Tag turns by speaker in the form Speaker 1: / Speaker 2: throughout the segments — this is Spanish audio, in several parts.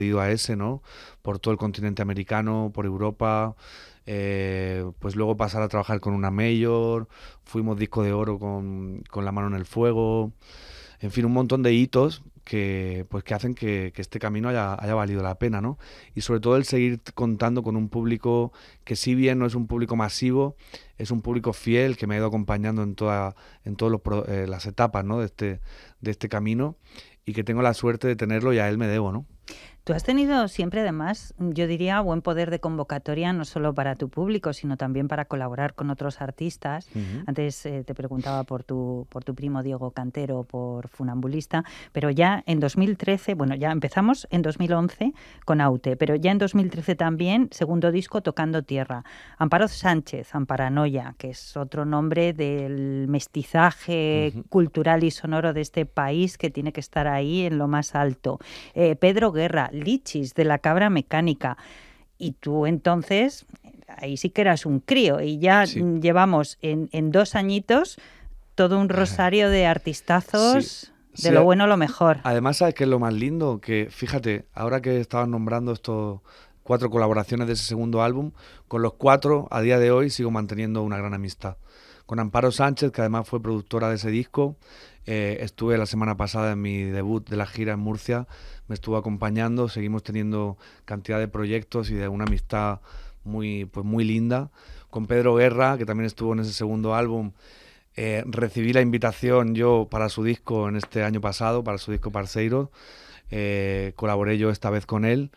Speaker 1: ido a ese, ¿no? Por todo el continente americano, por Europa, pues luego pasar a trabajar con una major, fuimos disco de oro con La mano en el fuego, en fin, un montón de hitos que hacen que este camino haya valido la pena, ¿no? Y sobre todo el seguir contando con un público que, si bien no es un público masivo, es un público fiel que me ha ido acompañando en todas las etapas, ¿no? de este camino, y que tengo la suerte de tenerlo y a él me debo, ¿no?
Speaker 2: Tú has tenido siempre, además, yo diría, buen poder de convocatoria, no solo para tu público, sino también para colaborar con otros artistas.
Speaker 1: Uh-huh.
Speaker 2: Antes te preguntaba por tu primo Diego Cantero, por Funambulista, pero ya en 2013, bueno, ya empezamos en 2011 con Aute, pero ya en 2013 también, segundo disco, Tocando Tierra. Amparo Sánchez, Amparanoia, que es otro nombre del mestizaje
Speaker 1: Uh-huh.
Speaker 2: cultural y sonoro de este país que tiene que estar ahí en lo más alto. Pedro Guerra, Lichis, de La Cabra Mecánica. Y tú entonces, ahí sí que eras un crío, y ya
Speaker 1: Sí.
Speaker 2: llevamos en 2 añitos todo un rosario de artistazos,
Speaker 1: Sí.
Speaker 2: de lo bueno lo mejor.
Speaker 1: Además, ¿sabes qué es lo más lindo? Que fíjate, ahora que estabas nombrando estos 4 colaboraciones de ese segundo álbum, con los 4 a día de hoy sigo manteniendo una gran amistad. Con Amparo Sánchez, que además fue productora de ese disco, estuve la semana pasada en mi debut de la gira en Murcia, me estuvo acompañando, seguimos teniendo cantidad de proyectos y de una amistad muy linda. Con Pedro Guerra, que también estuvo en ese segundo álbum, recibí la invitación yo para su disco en este año pasado, para su disco Parceiro, colaboré yo esta vez con él.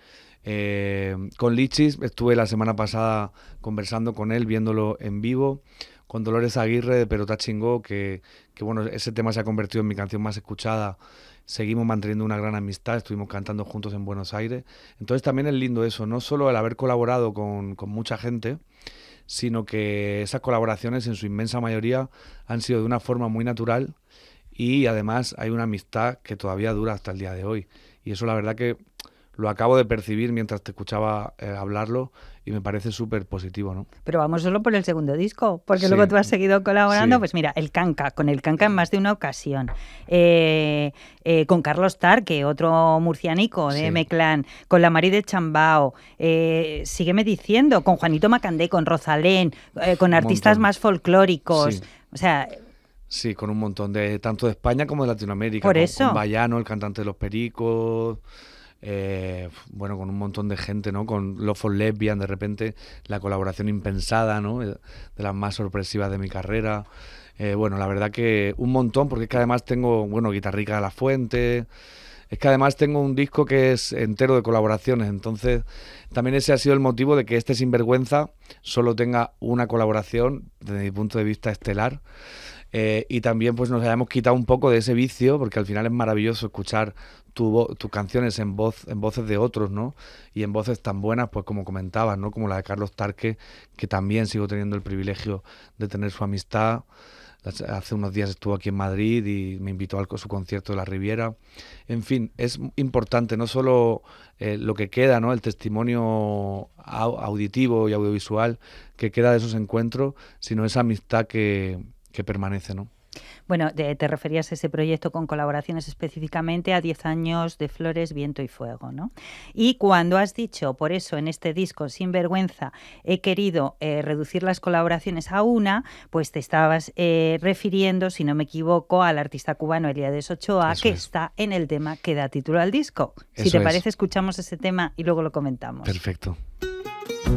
Speaker 1: Con Lichis estuve la semana pasada conversando con él, viéndolo en vivo. Con Dolores Aguirre de Perota Chingó, que bueno, ese tema se ha convertido en mi canción más escuchada. Seguimos manteniendo una gran amistad, estuvimos cantando juntos en Buenos Aires. Entonces también es lindo eso, no solo el haber colaborado con mucha gente, sino que esas colaboraciones en su inmensa mayoría han sido de una forma muy natural, y además hay una amistad que todavía dura hasta el día de hoy. Y eso la verdad que lo acabo de percibir mientras te escuchaba hablarlo, y me parece súper positivo, ¿no?
Speaker 2: Pero vamos solo por el segundo disco, porque
Speaker 1: Sí,
Speaker 2: luego tú has seguido colaborando.
Speaker 1: sí.
Speaker 2: Pues mira, con el Canca en más de una ocasión. Con Carlos Tarque, otro murcianico de
Speaker 1: Sí.
Speaker 2: M-Clan, con la Mari de Chambao, sígueme diciendo, con Juanito Macandé, con Rosalén, con
Speaker 1: Un
Speaker 2: artistas
Speaker 1: montón.
Speaker 2: más folclóricos.
Speaker 1: Sí.
Speaker 2: O sea,
Speaker 1: Sí, con un montón de, tanto de España como de Latinoamérica,
Speaker 2: por eso.
Speaker 1: con Bayano, el cantante de Los Pericos, bueno, con un montón de gente, ¿no? Con Love for Lesbian, de repente, la colaboración impensada, ¿no? De las más sorpresivas de mi carrera. Bueno, la verdad que un montón, porque es que además tengo, bueno, Guitarrica de la Fuente, es que además tengo un disco que es entero de colaboraciones, entonces también ese ha sido el motivo de que este Sinvergüenza solo tenga una colaboración, desde mi punto de vista, estelar. Y también pues nos hayamos quitado un poco de ese vicio, porque al final es maravilloso escuchar tus canciones en voces de otros, ¿no? Y en voces tan buenas, pues como comentabas, ¿no? Como la de Carlos Tarque, que también sigo teniendo el privilegio de tener su amistad. Hace unos días estuvo aquí en Madrid y me invitó a su concierto de la Riviera. En fin, es importante no solo lo que queda, ¿no? El testimonio auditivo y audiovisual que queda de esos encuentros, sino esa amistad que permanece, ¿no?
Speaker 2: Bueno, te referías a ese proyecto con colaboraciones específicamente a 10 años de Flores, Viento y Fuego, ¿no? Y cuando has dicho, por eso en este disco, Sinvergüenza, he querido reducir las colaboraciones a una, pues te estabas refiriendo, si no me equivoco, al artista cubano Elías Ochoa,
Speaker 1: Eso
Speaker 2: que
Speaker 1: es.
Speaker 2: está en el tema que da título al disco. Si
Speaker 1: Eso
Speaker 2: te
Speaker 1: es.
Speaker 2: parece, escuchamos ese tema y luego lo comentamos.
Speaker 1: Perfecto.